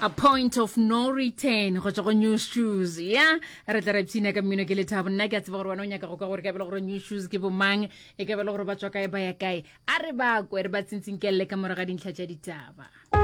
a point of no return go tswa go New Shoes ya re tla re tsina ka mmino ke le thabo nna ke a tseba gore wana o nyaka go ka gore ke bela gore New Shoes ke bomang e ke bela gore ba tswa kae ba ya kae a re ba kwe re ba tsintsing ke le ka moraga dintlha tša ditaba